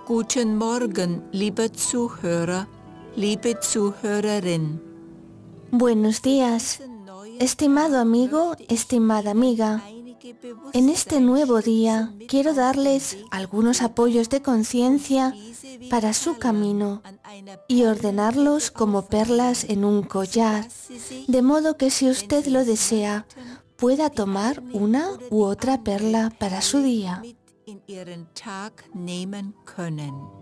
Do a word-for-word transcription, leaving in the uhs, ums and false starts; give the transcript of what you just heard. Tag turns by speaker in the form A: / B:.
A: Guten Morgen, lieber Zuhörer, liebe Zuhörerin.
B: Buenos días, estimado amigo, estimada amiga. En este nuevo día quiero darles algunos apoyos de conciencia para su camino y ordenarlos como perlas en un collar, de modo que si usted lo desea, pueda tomar una u otra perla para su día.